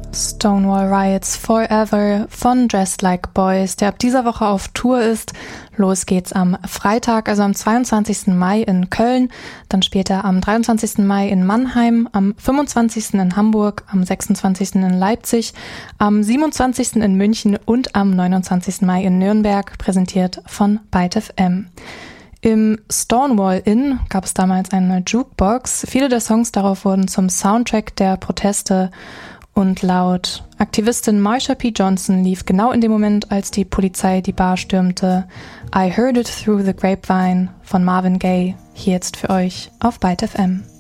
Stonewall Riots Forever von Dressed Like Boys, der ab dieser Woche auf Tour ist. Los geht's am Freitag, also am 22. Mai in Köln, dann später am 23. Mai in Mannheim, am 25. in Hamburg, am 26. in Leipzig, am 27. in München und am 29. Mai in Nürnberg, präsentiert von Byte FM. Im Stonewall Inn gab es damals eine Jukebox. Viele der Songs darauf wurden zum Soundtrack der Proteste und laut Aktivistin Marsha P. Johnson lief genau in dem Moment, als die Polizei die Bar stürmte, I Heard It Through the Grapevine von Marvin Gaye, hier jetzt für euch auf Byte FM.